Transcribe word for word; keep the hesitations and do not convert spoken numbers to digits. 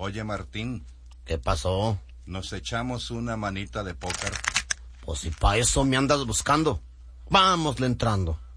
Oye, Martín. ¿Qué pasó? Nos echamos una manita de póker. Pues si pa' eso me andas buscando. Vámosle entrando.